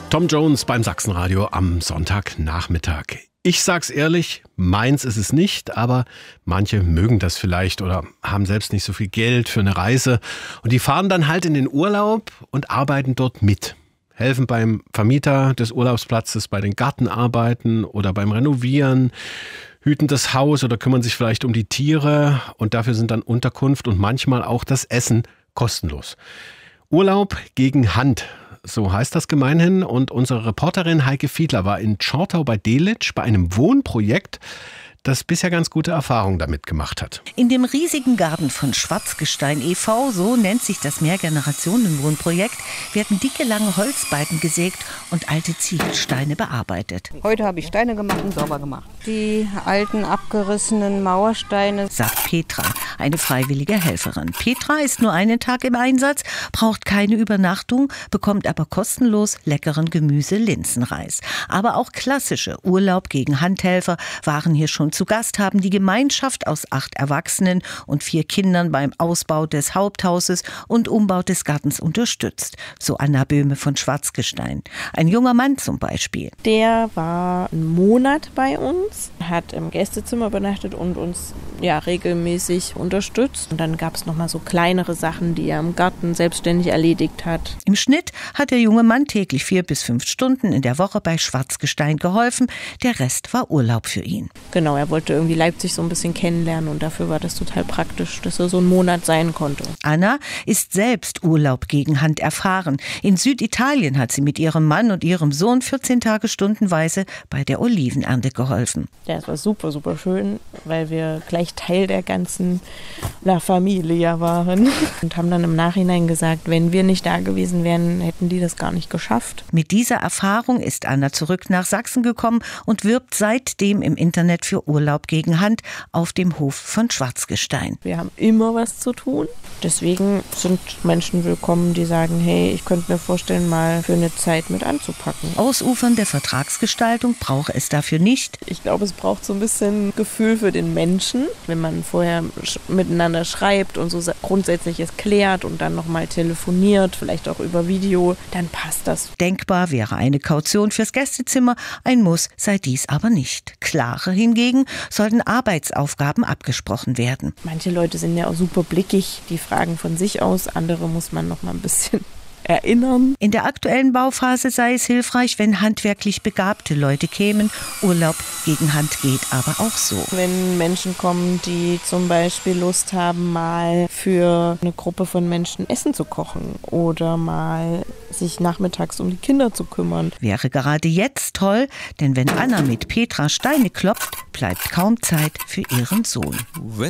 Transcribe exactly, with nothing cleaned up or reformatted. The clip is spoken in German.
Tom Jones beim Sachsenradio am Sonntagnachmittag. Ich sag's ehrlich, meins ist es nicht, aber manche mögen das vielleicht oder haben selbst nicht so viel Geld für eine Reise. Und die fahren dann halt in den Urlaub und arbeiten dort mit. Helfen beim Vermieter des Urlaubsplatzes, bei den Gartenarbeiten oder beim Renovieren, hüten das Haus oder kümmern sich vielleicht um die Tiere. Und dafür sind dann Unterkunft und manchmal auch das Essen kostenlos. Urlaub gegen Hand. So heißt das gemeinhin. Und unsere Reporterin Heike Fiedler war in Tschortau bei Delitzsch bei einem Wohnprojekt, das bisher ganz gute Erfahrungen damit gemacht hat. In dem riesigen Garten von Schwarzgestein e V, so nennt sich das Mehrgenerationen-Wohnprojekt, werden dicke, lange Holzbalken gesägt und alte Ziegelsteine bearbeitet. Heute habe ich Steine gemacht und sauber gemacht. Die alten, abgerissenen Mauersteine, sagt Petra, eine freiwillige Helferin. Petra ist nur einen Tag im Einsatz, braucht keine Übernachtung, bekommt aber kostenlos leckeren Gemüse-Linsenreis. Aber auch klassische Urlaub gegen Handhelfer waren hier schon zu Gast, haben die Gemeinschaft aus acht Erwachsenen und vier Kindern beim Ausbau des Haupthauses und Umbau des Gartens unterstützt. So Anna Böhme von Schwarzgestein. Ein junger Mann zum Beispiel. Der war einen Monat bei uns, hat im Gästezimmer übernachtet und uns ja regelmäßig unterstützt. Und dann gab es nochmal so kleinere Sachen, die er im Garten selbstständig erledigt hat. Im Schnitt hat der junge Mann täglich vier bis fünf Stunden in der Woche bei Schwarzgestein geholfen. Der Rest war Urlaub für ihn. Genau, er wollte irgendwie Leipzig so ein bisschen kennenlernen und dafür war das total praktisch, dass er so einen Monat sein konnte. Anna ist selbst Urlaub gegen Hand erfahren. In Süditalien hat sie mit ihrem Mann und ihrem Sohn vierzehn Tage stundenweise bei der Olivenernte geholfen. Ja, es war super, super schön, weil wir gleich Teil der ganzen La Familia waren und haben dann im Nachhinein gesagt, wenn wir nicht da gewesen wären, hätten die das gar nicht geschafft. Mit dieser Erfahrung ist Anna zurück nach Sachsen gekommen und wirbt seitdem im Internet für Urlaub gegen Hand auf dem Hof von Schwarzgestein. Wir haben immer was zu tun. Deswegen sind Menschen willkommen, die sagen, hey, ich könnte mir vorstellen, mal für eine Zeit mit anzupacken. Ausufernde Vertragsgestaltung brauche es dafür nicht. Ich glaube, es braucht so ein bisschen Gefühl für den Menschen. Wenn man vorher sch- miteinander schreibt und so grundsätzlich es klärt und dann nochmal telefoniert, vielleicht auch über Video, dann passt das. Denkbar wäre eine Kaution fürs Gästezimmer, ein Muss sei dies aber nicht. Klarer hingegen sollten Arbeitsaufgaben abgesprochen werden. Manche Leute sind ja auch super blickig, die fragen von sich aus, andere muss man noch mal ein bisschen erinnern. In der aktuellen Bauphase sei es hilfreich, wenn handwerklich begabte Leute kämen. Urlaub gegen Hand geht aber auch so. Wenn Menschen kommen, die zum Beispiel Lust haben, mal für eine Gruppe von Menschen Essen zu kochen oder mal sich nachmittags um die Kinder zu kümmern. Wäre gerade jetzt toll, denn wenn Anna mit Petra Steine klopft, bleibt kaum Zeit für ihren Sohn.